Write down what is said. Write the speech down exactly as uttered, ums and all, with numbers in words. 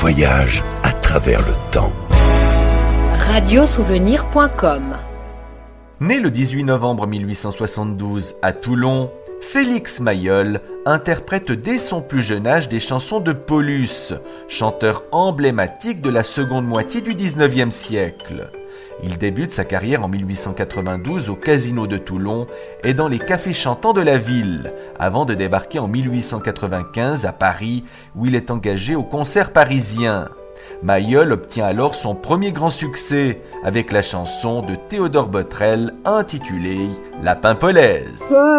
voyage à travers le temps. radiosouvenir point com. Né le dix-huit novembre mille huit cent soixante-douze à Toulon, Félix Mayol interprète dès son plus jeune âge des chansons de Paulus, chanteur emblématique de la seconde moitié du dix-neuvième siècle. Il débute sa carrière en mille huit cent quatre-vingt-douze au Casino de Toulon et dans les cafés chantants de la ville, avant de débarquer en mille huit cent quatre-vingt-quinze à Paris, où il est engagé au Concert parisien. Mayol obtient alors son premier grand succès avec la chanson de Théodore Botrel intitulée La Paimpolaise.